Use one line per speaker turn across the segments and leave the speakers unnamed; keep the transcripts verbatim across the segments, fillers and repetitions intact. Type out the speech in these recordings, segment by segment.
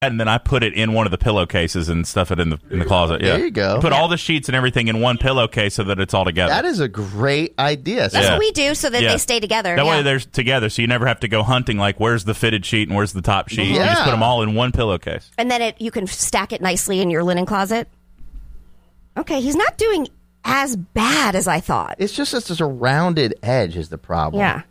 And then I put it in one of the pillowcases and stuff it in the in the closet. Yeah.
There you go.
Put
yeah.
all the sheets and everything in one pillowcase so that it's all together.
That is a great idea.
That's
Yeah.
what we do so that
Yeah.
they stay together.
That
yeah.
way they're together, so you never have to go hunting like where's the fitted sheet and where's the top sheet. You just
Yeah.
put them all in one pillowcase.
And then it, you can stack it nicely in your linen closet. Okay, he's not doing as bad as I thought.
It's just it's just a rounded edge is the problem.
Yeah.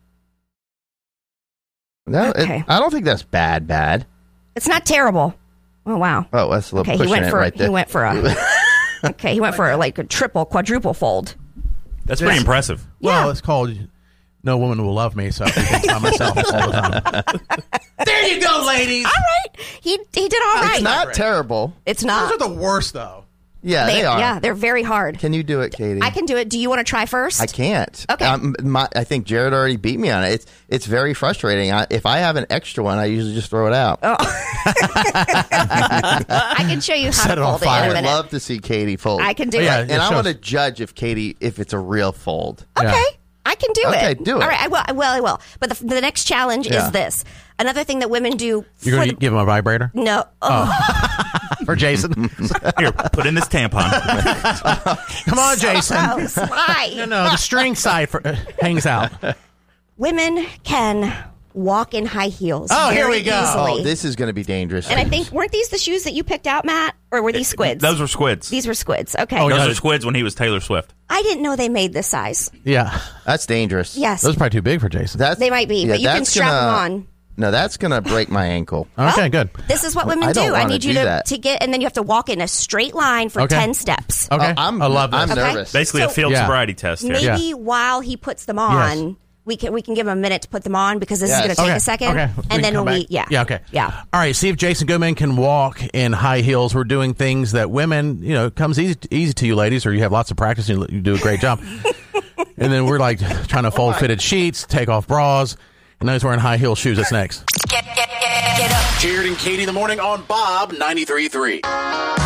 No, it-
Okay.
I don't think that's bad. Bad.
It's not terrible. Oh, wow.
Oh, that's a little
Okay, he
pushing
went
it
for
right there.
he went for a okay. He went for a, like a triple, quadruple fold.
That's pretty impressive.
Well,
Yeah.
it's called No Woman Will Love Me, so I think by myself all the time. There you go, ladies.
All right, he he did all right.
It's not terrible.
It's not.
Those are the worst, though.
Yeah, they,
They-
are.
Yeah, they're very hard.
Can you do it, Katie?
I can do it. Do you want to try first?
I can't.
Okay.
Um, my, I think Jared already beat me on it. It's it's very frustrating. I, if I have an extra one, I usually just throw it out.
Oh. I can show you how
Set
to
it on
fold it
fire.
I
in a
would
minute.
love to see Katie fold.
I can do
Oh, yeah,
it.
and I
shows-
want to judge if Katie if it's a real fold.
Okay,
Yeah.
I can do
Okay,
it.
do it.
All right, I will. I will. I will. But the, the next challenge
Yeah.
is this. Another thing that women do.
You're going
for
to give him a vibrator
the- no. Oh.
for Jason?
Here, put in this tampon.
Come on, Jason.
Gross. Why?
No, no, the string side for, uh, hangs out.
Women can walk in high heels.
Oh, here
very
we go.
Easily.
Oh, this is going to be dangerous.
and I think weren't these the shoes that you picked out, Matt, or were these squids?
Those were squids.
These were squids. Okay.
Oh,
Those
yeah.
were squids when he was Taylor Swift.
I didn't know they made this size.
Yeah.
that's dangerous.
Yes,
Those are probably too big for Jason.
That's,
they might be,
yeah,
but you can
that's
strap
gonna-
them on.
No, that's going to break my ankle.
Okay, good.
This is what women
I don't
do. I
wanna
need you
do
to,
that.
to get, and then you have to walk in a straight line for
Okay.
ten steps.
Okay.
Oh, I'm,
I love this.
I'm
Okay.
nervous.
Basically,
So-
a field
Yeah.
sobriety test here.
Maybe
Yeah.
while he puts them on,
Yes.
we can we can give him a minute to put them on because this
Yes.
is going to take
Okay.
a second.
Okay. We
And
can
then
come
when we
back.
yeah
Yeah, okay.
yeah.
All right, see if Jason Goodman can walk in high heels. We're doing things that women, you know, comes easy easy to you ladies, or you have lots of practice and you do a great job. And then we're like trying to fold fitted sheets, take off bras, and now he's wearing high heel shoes. That's next.
Get, get, get, get up.
Jared and Katie in the morning on Bob ninety-three point three.